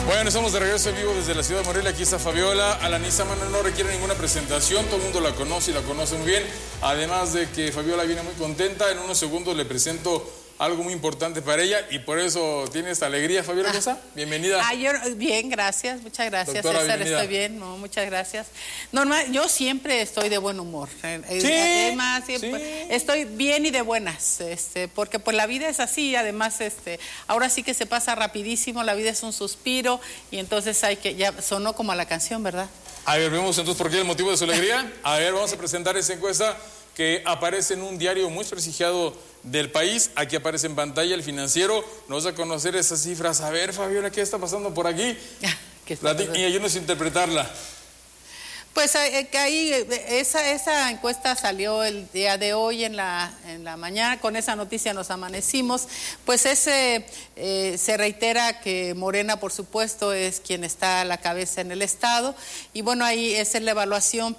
Bueno, estamos de regreso en vivo desde la ciudad de Morelia. Aquí está Fabiola. Alanís Amano no requiere ninguna presentación, todo el mundo la conoce y la conoce muy bien. Además de que Fabiola viene muy contenta, en unos segundos le presento algo muy importante para ella y por eso tiene esta alegría. Fabiola, ¿cómo está? Bienvenida. Bien, gracias, muchas gracias. Doctora, César, bienvenida. estoy bien, no, muchas gracias. Normal, yo siempre estoy de buen humor. Sí, Además, siempre estoy bien y de buenas, porque pues la vida es así, además, ahora sí que se pasa rapidísimo, la vida es un suspiro y entonces ya sonó como a la canción, ¿verdad? A ver, vemos entonces por qué el motivo de su alegría. A ver, vamos a presentar esa encuesta que aparece en un diario muy prestigiado del país. Aquí aparece en pantalla El Financiero. Nos va a conocer esas cifras. A ver, Fabiola, ¿qué está pasando por aquí? Y ayúdanos a interpretarla. Pues ahí esa encuesta salió el día de hoy en la mañana, con esa noticia nos amanecimos. Pues se reitera que Morena, por supuesto, es quien está a la cabeza en el Estado. Y bueno, ahí esa es la evaluación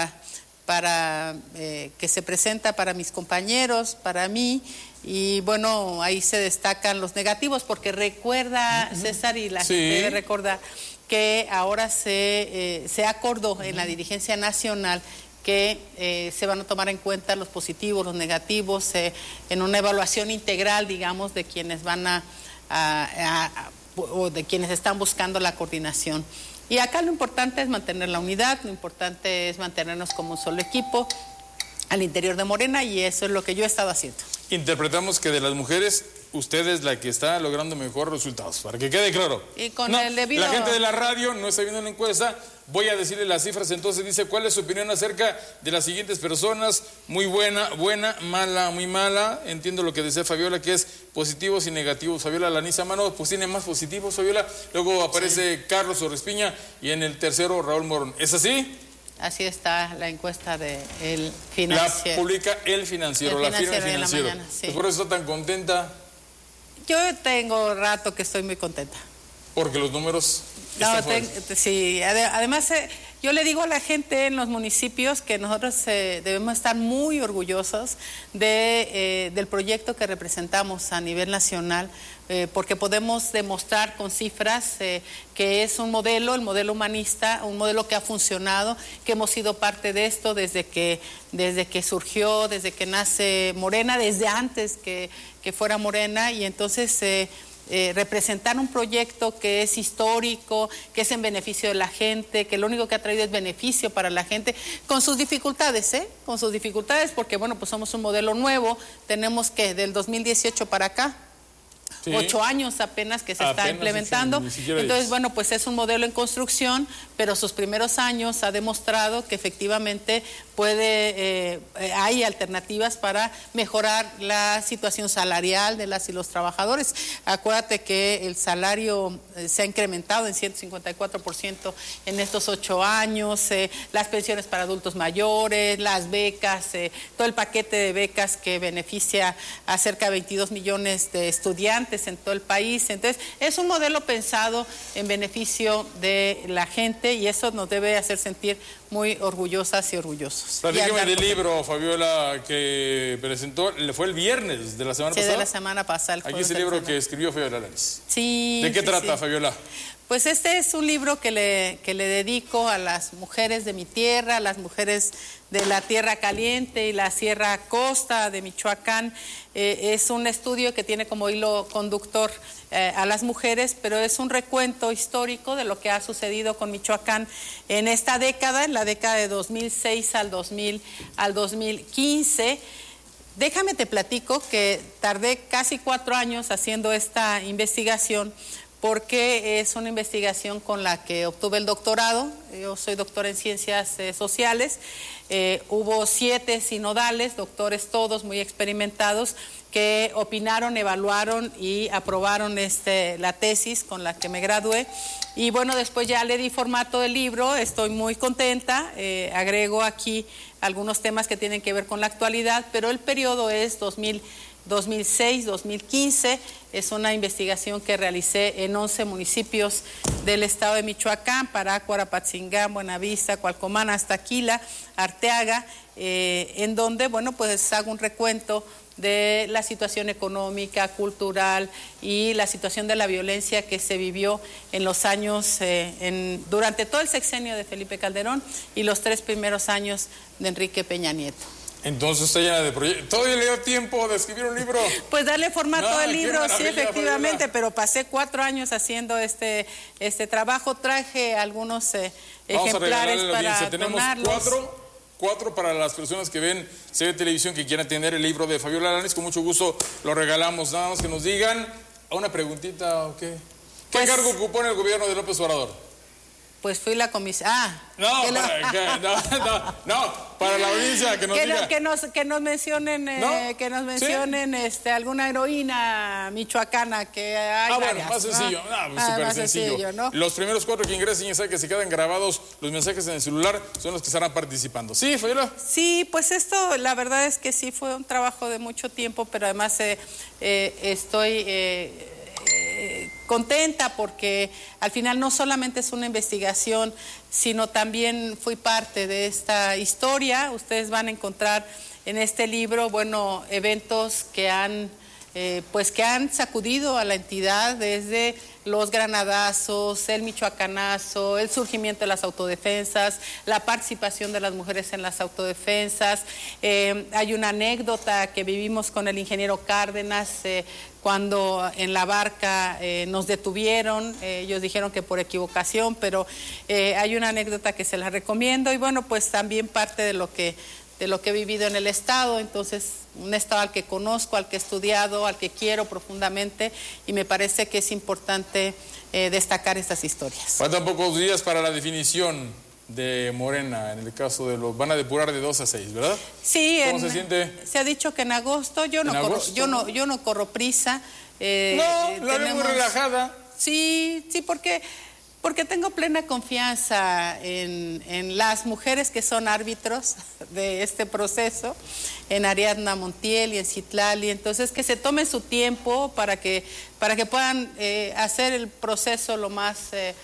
que se presenta para mis compañeros, para mí, y bueno, ahí se destacan los negativos, porque recuerda, César, y la gente debe recordar que ahora se acordó en la dirigencia nacional que se van a tomar en cuenta los positivos, los negativos, en una evaluación integral, digamos, de quienes o de quienes están buscando la coordinación. Y acá lo importante es mantener la unidad, lo importante es mantenernos como un solo equipo al interior de Morena, y eso es lo que yo he estado haciendo. Interpretamos que de las mujeres, usted es la que está logrando mejores resultados, para que quede claro. Y con el debido... La gente de la radio no está viendo la encuesta, voy a decirle las cifras, entonces dice, ¿cuál es su opinión acerca de las siguientes personas? Muy buena, mala, muy mala. Entiendo lo que decía Fabiola, que es positivos y negativos. Fabiola Alanís Amano, pues tiene más positivos, Fabiola. Luego aparece Carlos Orespiña y en el tercero Raúl Morón. ¿Es así? Así está la encuesta de El Financiero. La publica El Financiero, la firma El Financiero. Mañana, sí. Pues por eso está tan contenta. Yo tengo rato que estoy muy contenta. Porque los números están fuertes. Sí, además yo le digo a la gente en los municipios que nosotros debemos estar muy orgullosos del proyecto que representamos a nivel nacional, porque podemos demostrar con cifras que es un modelo, el modelo humanista, un modelo que ha funcionado, que hemos sido parte de esto desde que surgió, desde que nace Morena, desde antes que fuera Morena, y entonces representar un proyecto que es histórico, que es en beneficio de la gente, que lo único que ha traído es beneficio para la gente, con sus dificultades, con sus dificultades, porque bueno, pues somos un modelo nuevo, tenemos que del 2018 para acá, 8 años apenas que se está implementando. Entonces, bueno, pues es un modelo en construcción, pero sus primeros años ha demostrado que efectivamente hay alternativas para mejorar la situación salarial de las y los trabajadores. Acuérdate que el salario se ha incrementado en 154% en estos 8 años, las pensiones para adultos mayores, las becas, todo el paquete de becas que beneficia a cerca de 22 millones de estudiantes en todo el país. Entonces, es un modelo pensado en beneficio de la gente y eso nos debe hacer sentir muy orgullosas y orgullosos. Platícame del libro, Fabiola, que presentó, fue el viernes de la semana pasada. Sí, de la semana pasada. Aquí es el libro que escribió Fabiola Alanís. Sí. ¿De qué trata, Fabiola? Pues este es un libro que le dedico a las mujeres de mi tierra, a las mujeres de la Tierra Caliente y la Sierra Costa de Michoacán. Es un estudio que tiene como hilo conductor a las mujeres, pero es un recuento histórico de lo que ha sucedido con Michoacán en esta década, en la década de 2006 al 2015. Déjame te platico que tardé casi 4 años haciendo esta investigación, porque es una investigación con la que obtuve el doctorado. Yo soy doctora en ciencias sociales. Hubo 7 sinodales, doctores todos muy experimentados, que opinaron, evaluaron y aprobaron la tesis con la que me gradué. Y bueno, después ya le di formato del libro, estoy muy contenta, agrego aquí algunos temas que tienen que ver con la actualidad, pero el periodo es 2006-2015, es una investigación que realicé en 11 municipios del estado de Michoacán: Parácuaro, Apatzingán, Buenavista, Cualcomán, hasta Aquila, Arteaga, en donde, bueno, pues hago un recuento de la situación económica, cultural y la situación de la violencia que se vivió en los años, durante todo el sexenio de Felipe Calderón y los 3 primeros años de Enrique Peña Nieto. Entonces está llena de proyectos. ¿Todavía le dio tiempo de escribir un libro? Pues darle formato al libro, sí, efectivamente, pero pasé 4 años haciendo este trabajo. Traje algunos ejemplares para donarlos. Tenemos 4 para las personas que ven serie de televisión que quieran tener el libro de Fabiola Alanis. Con mucho gusto lo regalamos. Nada más que nos digan una preguntita o qué. ¿Qué cargo ocupó en el gobierno de López Obrador? Pues fui la comisaria. No, para la audiencia que nos diga. Que nos mencionen, ¿sí? Alguna heroína michoacana que hay. Bueno, más sencillo. Súper sencillo. ¿No? Los primeros 4 que ingresen, ya saben que se quedan grabados los mensajes en el celular, son los que estarán participando. ¿Sí, Fabiola? Sí, pues esto, la verdad es que sí fue un trabajo de mucho tiempo, pero además estoy contenta porque al final no solamente es una investigación, sino también fui parte de esta historia. Ustedes van a encontrar en este libro, eventos que han sacudido a la entidad, desde los granadazos, el michoacanazo, el surgimiento de las autodefensas, la participación de las mujeres en las autodefensas. Hay una anécdota que vivimos con el ingeniero Cárdenas, cuando en la barca nos detuvieron. Ellos dijeron que por equivocación, pero hay una anécdota que se la recomiendo, y pues también parte de lo que he vivido en el Estado. Entonces, un Estado al que conozco, al que he estudiado, al que quiero profundamente, y me parece que es importante destacar estas historias. Faltan pocos días para la definición de Morena, en el caso de los... Van a depurar de 2 a 6, ¿verdad? Sí. ¿Cómo se siente? Se ha dicho que en agosto. Yo no corro prisa. La veo muy relajada. Sí, porque tengo plena confianza en las mujeres que son árbitros de este proceso, en Ariadna Montiel y en Citlali. Entonces, que se tomen su tiempo para que puedan hacer el proceso lo más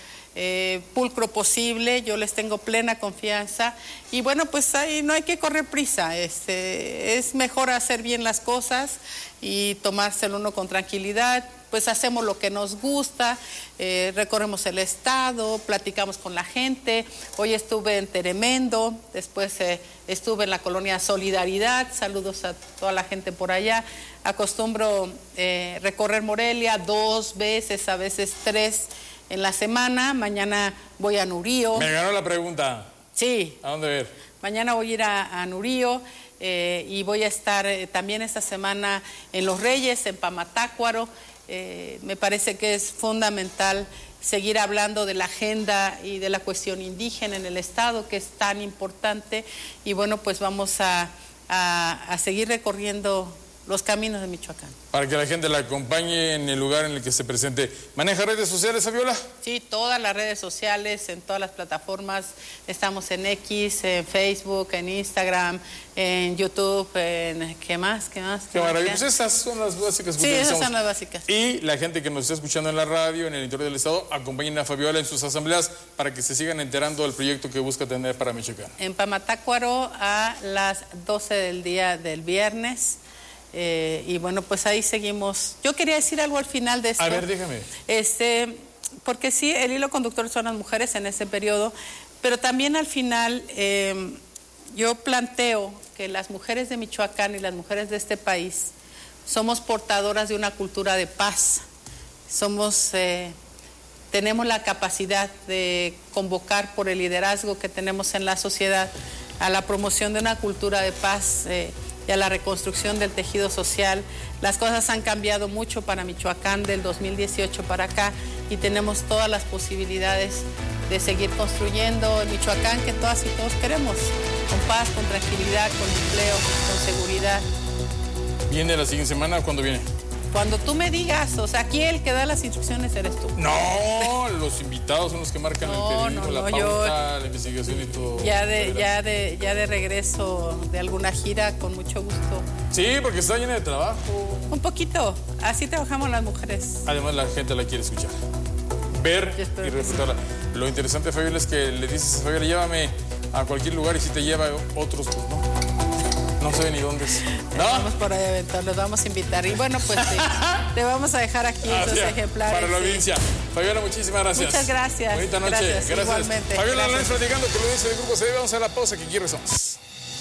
pulcro posible. Yo les tengo plena confianza, y pues ahí no hay que correr prisa. Es mejor hacer bien las cosas y tomárselo uno con tranquilidad. Pues hacemos lo que nos gusta, recorremos el estado, platicamos con la gente. Hoy estuve en Teremendo, después estuve en la colonia Solidaridad. Saludos a toda la gente por allá. Acostumbro recorrer Morelia 2 veces, a veces 3 en la semana. Mañana voy a Nurío. Me ganó la pregunta. Sí. ¿A dónde ir? Mañana voy a ir a Nurío, y voy a estar también esta semana en Los Reyes, en Pamatácuaro. Me parece que es fundamental seguir hablando de la agenda y de la cuestión indígena en el Estado, que es tan importante, y pues vamos a seguir recorriendo los caminos de Michoacán. Para que la gente la acompañe en el lugar en el que se presente. ¿Maneja redes sociales, Fabiola? Sí, todas las redes sociales, en todas las plataformas. Estamos en X, en Facebook, en Instagram, en YouTube, ¿qué más? Qué maravilla. Pues esas son las básicas que utilizamos. Sí, esas son las básicas. Y la gente que nos está escuchando en la radio, en el interior del Estado, acompañen a Fabiola en sus asambleas para que se sigan enterando del proyecto que busca tener para Michoacán. En Pamatácuaro a las 12 del día del viernes. Y pues ahí seguimos. Yo quería decir algo al final de esto. A ver, déjame. Porque sí, el hilo conductor son las mujeres en ese periodo, pero también al final yo planteo que las mujeres de Michoacán y las mujeres de este país somos portadoras de una cultura de paz. Tenemos la capacidad de convocar, por el liderazgo que tenemos en la sociedad, a la promoción de una cultura de paz y a la reconstrucción del tejido social. Las cosas han cambiado mucho para Michoacán del 2018 para acá, y tenemos todas las posibilidades de seguir construyendo el Michoacán que todas y todos queremos, con paz, con tranquilidad, con empleo, con seguridad. ¿Viene la siguiente semana o cuándo viene? Cuando tú me digas, aquí el que da las instrucciones eres tú. No, los invitados son los que marcan el periodismo, la pauta, la investigación y todo. Ya de regreso de alguna gira, con mucho gusto. Sí, porque está llena de trabajo. Un poquito, así trabajamos las mujeres. Además la gente la quiere escuchar, ver y respetarla. Lo interesante, Fabiola, es que le dices a Fabiola, llévame a cualquier lugar, y si te lleva a otros, pues no No sé ni dónde es. ¿No? Vamos por ahí a aventar, los vamos a invitar. Y bueno, pues sí, te vamos a dejar aquí esos ejemplares. Para la audiencia. Fabiola, muchísimas gracias. Muchas gracias. Bonita noche. Gracias. Igualmente. Fabiola Lanz platicando con la audiencia del Grupo CD. Vamos a la pausa que aquí regresamos.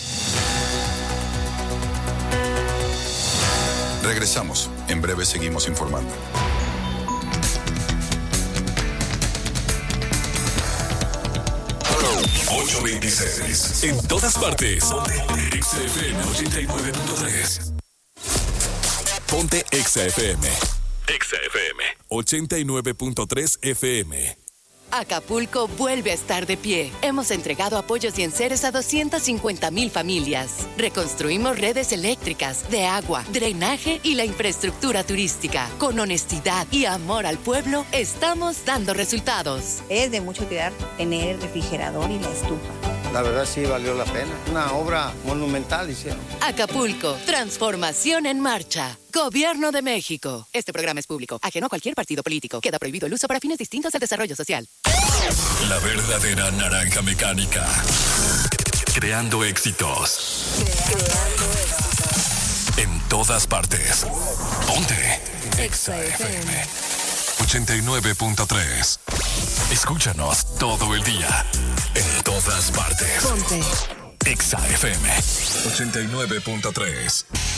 Regresamos. En breve seguimos informando. .26 en todas partes. XFM 89.3. Ponte XFM. XFM 89.3 FM. Acapulco vuelve a estar de pie. Hemos entregado apoyos y enseres a 250,000 familias. Reconstruimos redes eléctricas, de agua, drenaje y la infraestructura turística. Con honestidad y amor al pueblo, estamos dando resultados. Es de mucha utilidad tener el refrigerador y la estufa. La verdad sí valió la pena. Una obra monumental hicieron. Acapulco, transformación en marcha. Gobierno de México. Este programa es público, ajeno a cualquier partido político. Queda prohibido el uso para fines distintos al desarrollo social. La verdadera naranja mecánica. Creando éxitos. En todas partes. Ponte XFM 89.3. Escúchanos todo el día. En todas partes. Ponte XFM 89.3.